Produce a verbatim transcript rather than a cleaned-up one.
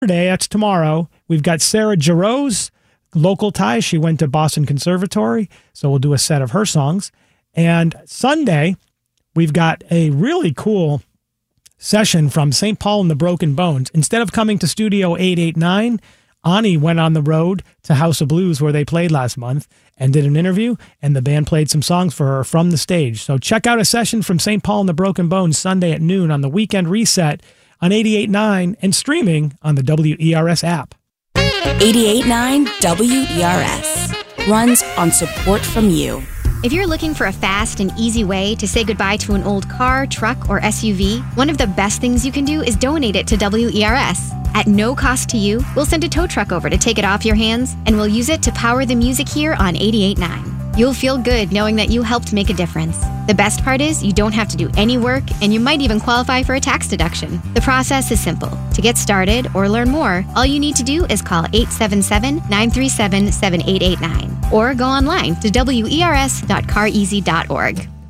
Saturday, that's tomorrow, we've got Sarah Jarosz, local tie. She went to Boston Conservatory, so we'll do a set of her songs. And Sunday, we've got a really cool session from Saint Paul and the Broken Bones. Instead of coming to Studio eight eighty-nine, Ani went on the road to House of Blues where they played last month and did an interview, and the band played some songs for her from the stage. So check out a session from Saint Paul and the Broken Bones Sunday at noon on the Weekend Reset on eighty-eight point nine and streaming on the W E R S app. eighty-eight point nine W E R S runs on support from you. If you're looking for a fast and easy way to say goodbye to an old car, truck, or S U V, one of the best things you can do is donate it to W E R S. At no cost to you, we'll send a tow truck over to take it off your hands, and we'll use it to power the music here on eighty-eight point nine. You'll feel good knowing that you helped make a difference. The best part is you don't have to do any work, and you might even qualify for a tax deduction. The process is simple. To get started or learn more, all you need to do is call eight seven seven, nine three seven, seven eight eight nine or go online to W E R S dot car easy dot org.